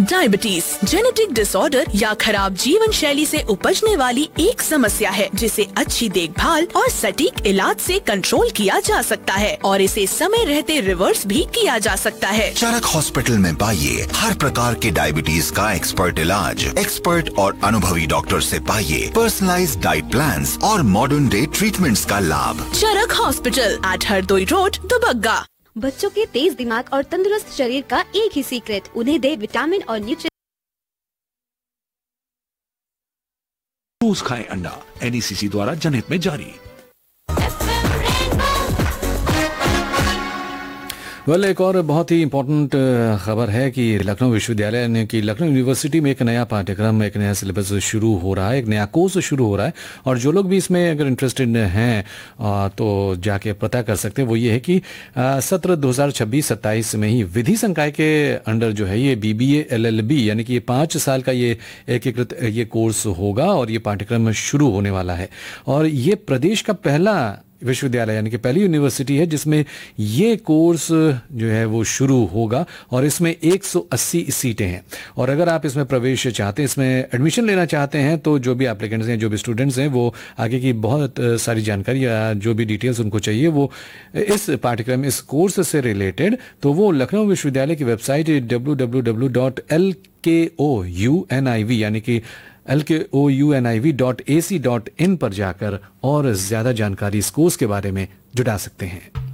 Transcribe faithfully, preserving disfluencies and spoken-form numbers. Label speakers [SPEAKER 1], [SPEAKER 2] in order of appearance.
[SPEAKER 1] Diabetes genetic disorder या खराब जीवन शैली से उपजने वाली एक समस्या है जिसे अच्छी देखभाल और सटीक इलाज से कंट्रोल किया जा सकता है और इसे समय रहते रिवर्स भी किया जा सकता है।
[SPEAKER 2] चरक हॉस्पिटल में पाइए हर प्रकार के डायबिटीज का एक्सपर्ट इलाज, एक्सपर्ट और अनुभवी डॉक्टर से पाइए पर्सनलाइज्ड डाइट प्लान्स और मॉडर्न डे ट्रीटमेंट्स का लाभ।
[SPEAKER 1] चरक hospital eight Hardoi road, Dubagga.
[SPEAKER 3] बच्चों के तेज दिमाग और तंदुरुस्त शरीर का एक ही सीक्रेट, उन्हें दे विटामिन और न्यूट्रिएंट्स।
[SPEAKER 4] रोज खाएं अंडा, एन ई सी सी द्वारा जनहित में जारी।
[SPEAKER 5] वेल एक और बहुत ही इम्पोर्टेंट खबर है कि लखनऊ विश्वविद्यालय ने कि लखनऊ यूनिवर्सिटी में एक नया पाठ्यक्रम, एक नया सिलेबस शुरू हो रहा है, एक नया कोर्स शुरू हो रहा है और जो लोग भी इसमें अगर इंटरेस्टेड हैं तो जाके पता कर सकते हैं। वो ये है कि सत्र दो हज़ार छब्बीस सत्ताईस में ही विधि संकाय के अंडर जो है ये B B A L L B यानी कि ये पाँच साल का ये एकीकृत ये कोर्स होगा और ये पाठ्यक्रम शुरू होने वाला है। और ये प्रदेश का पहला विश्वविद्यालय यानी कि पहली यूनिवर्सिटी है जिसमें ये कोर्स जो है वो शुरू होगा और इसमें एक सौ अस्सी सीटें हैं। और अगर आप इसमें प्रवेश चाहते हैं, इसमें एडमिशन लेना चाहते हैं तो जो भी एप्लीकेंट्स हैं, जो भी स्टूडेंट्स हैं, वो आगे की बहुत सारी जानकारी या जो भी डिटेल्स उनको चाहिए वो इस पाठ्यक्रम, इस कोर्स से रिलेटेड, तो वो लखनऊ विश्वविद्यालय की website W W W dot L के ओ यू एन आई वी यानी कि एल के ओ you N I V dot A C dot in पर जाकर और ज्यादा जानकारी इस कोर्स के बारे में जुटा सकते हैं।